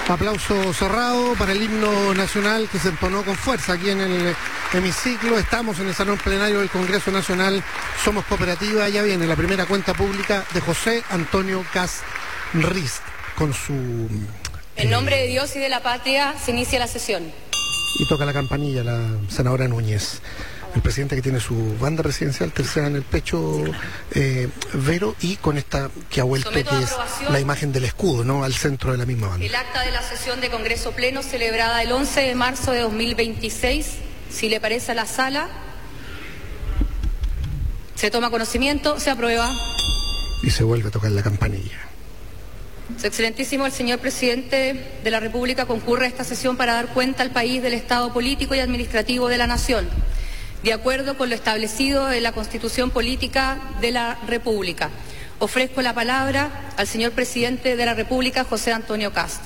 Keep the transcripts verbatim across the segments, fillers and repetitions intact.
Aplauso cerrado para el himno nacional que se entonó con fuerza aquí en el hemiciclo. Estamos en el salón plenario del Congreso Nacional. Somos Cooperativa. Ya viene la primera cuenta pública de José Antonio Kast Rist con su... En nombre de Dios y de la patria se inicia la sesión. Y toca la campanilla la senadora Núñez. El presidente que tiene su banda presidencial tercera en el pecho, eh, Vero, y con esta que ha vuelto, que es la imagen del escudo, ¿no?, al centro de la misma banda. El acta de la sesión de Congreso Pleno celebrada el once de marzo de dos mil veintiséis, si le parece a la sala, se toma conocimiento, se aprueba. Y se vuelve a tocar la campanilla. Su Excelentísimo, el señor Presidente de la República concurre a esta sesión para dar cuenta al país del estado político y administrativo de la nación, de acuerdo con lo establecido en la Constitución Política de la República. Ofrezco la palabra al señor Presidente de la República, José Antonio Kast.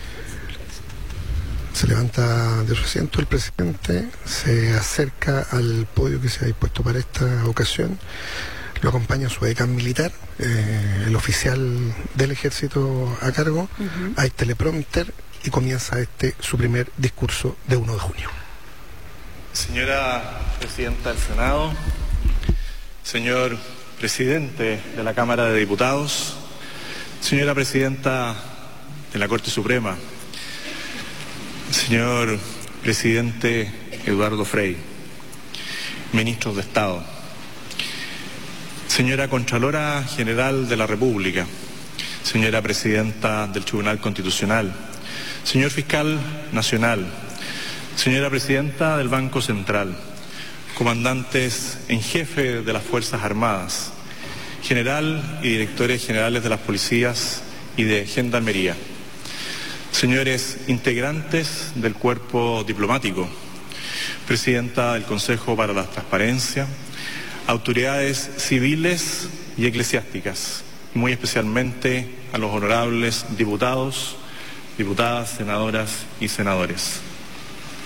Se levanta de su asiento el presidente, se acerca al podio que se ha dispuesto para esta ocasión. Lo acompaña su edecán militar, eh, el oficial del ejército a cargo. Uh-huh. Hay teleprompter y comienza este su primer discurso de primero de junio. Señora Presidenta del Senado, señor Presidente de la Cámara de Diputados, señora Presidenta de la Corte Suprema, señor Presidente Eduardo Frei, ministros de Estado, señora Contralora General de la República, señora Presidenta del Tribunal Constitucional, señor Fiscal Nacional, señora Presidenta del Banco Central, comandantes en jefe de las Fuerzas Armadas, general y directores generales de las policías y de Gendarmería, señores integrantes del cuerpo diplomático, Presidenta del Consejo para la Transparencia, autoridades civiles y eclesiásticas, muy especialmente a los honorables diputados, diputadas, senadoras y senadores.